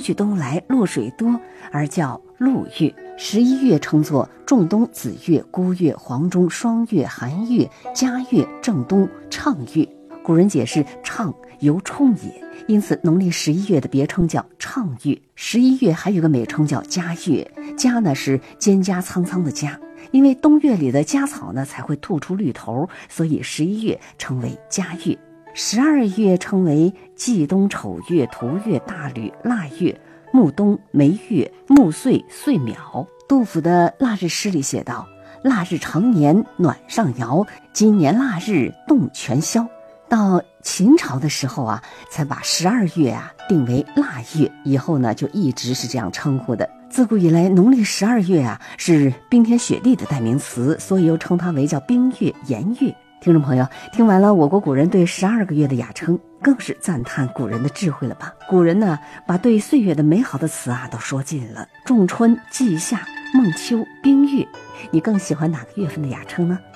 去冬来，露水多，而叫露月。11月称作仲冬、子月、孤月、黄中、霜月、寒月、嘉月、正冬、畅月。古人解释畅由冲也，因此农历11月的别称叫畅月。11月还有个美称叫嘉月，嘉呢是蒹葭苍苍的嘉，因为冬月里的葭草呢才会吐出绿头，所以11月称为嘉月。12月称为季冬、丑月、荼月、大吕、腊月、暮冬、梅月、暮岁、岁卯。杜甫的腊日诗里写道：腊日常年暖上摇，今年腊日冻全消。到秦朝的时候啊，才把12月啊定为腊月，以后呢就一直是这样称呼的。自古以来，农历12月啊是冰天雪地的代名词，所以又称它为叫冰月、炎月。听众朋友，听完了我国古人对12个月的雅称，更是赞叹古人的智慧了吧？古人呢，把对岁月的美好的词啊都说尽了，仲春、季夏、孟秋、冰月，你更喜欢哪个月份的雅称呢？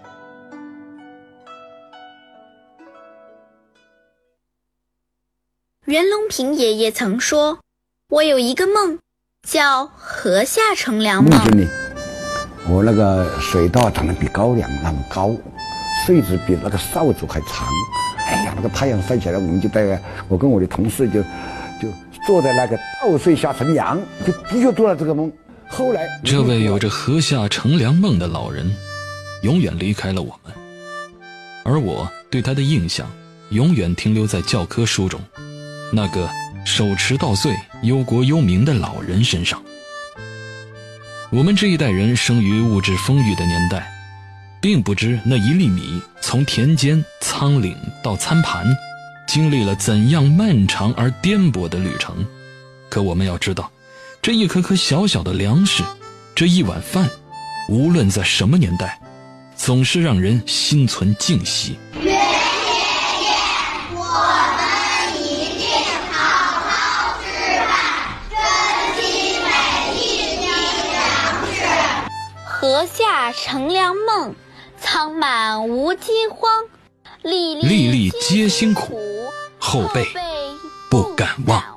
袁隆平爷爷曾说，我有一个梦，叫河下乘凉梦。 梦境里，我那个水稻长得比高粱那么高，穗子比那个扫帚还长。哎呀，那个太阳晒起来，我跟我的同事就坐在那个稻穗下乘凉，就的确做了这个梦。后来， 这位有着河下乘凉梦的老人，永远离开了我们，而我对他的印象，永远停留在教科书中，那个手持稻穗、忧国忧民的老人身上。我们这一代人生于物质丰裕的年代，并不知那一粒米从田间、仓廪到餐盘，经历了怎样漫长而颠簸的旅程。可我们要知道，这一颗颗小小的粮食，这一碗饭，无论在什么年代，总是让人心存敬惜。 袁爷爷，我们一定好好吃饭，珍惜每一滴粮食。 河下乘凉梦，仓满无饥荒，粒粒粒皆辛苦，后辈不敢忘。